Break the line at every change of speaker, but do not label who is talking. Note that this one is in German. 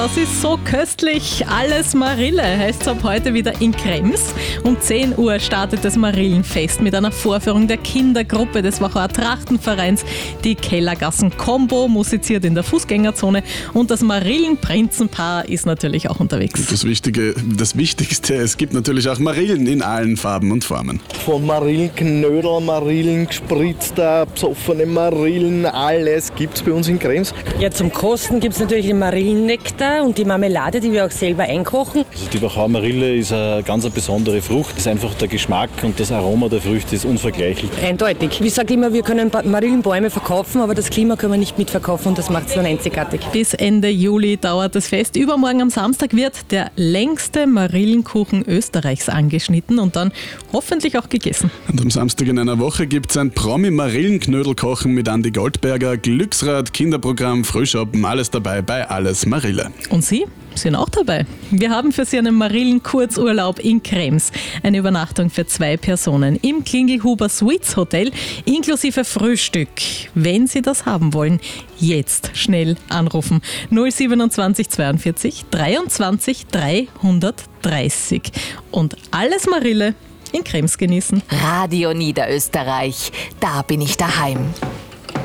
Das ist so köstlich. Alles Marille heißt es ab heute wieder in Krems. Um 10 Uhr startet das Marillenfest mit einer Vorführung der Kindergruppe des Wachauer Trachtenvereins. Die Kellergassen-Combo musiziert in der Fußgängerzone und das Marillenprinzenpaar ist natürlich auch unterwegs.
Das Wichtigste, es gibt natürlich auch Marillen in allen Farben und Formen.
Von Marillenknödel, Marillen gespritzter, psoffene Marillen, alles gibt's bei uns in Krems.
Ja, zum Kosten gibt es natürlich den Marillennektar und die Marmelade, die wir auch selber einkochen.
Also die Wachauer Marille ist eine ganz besondere Frucht. Das ist einfach der Geschmack und das Aroma der Früchte ist unvergleichlich.
Eindeutig. Ich sage immer, wir können Marillenbäume verkaufen, aber das Klima können wir nicht mitverkaufen und das macht es dann einzigartig.
Bis Ende Juli dauert das Fest. Übermorgen am Samstag wird der längste Marillenkuchen Österreichs angeschnitten und dann hoffentlich auch gegessen.
Und am Samstag in einer Woche gibt es ein Promi-Marillenknödelkochen mit Andi Goldberger, Glücksrad, Kinderprogramm, Frühschoppen, alles dabei bei Alles Marille.
Und Sie sind auch dabei. Wir haben für Sie einen Marillen-Kurzurlaub in Krems. Eine Übernachtung für 2 Personen im Klingelhuber Suites Hotel inklusive Frühstück. Wenn Sie das haben wollen, jetzt schnell anrufen. 027 42 23 330. Und Alles Marille in Krems genießen.
Radio Niederösterreich, da bin ich daheim.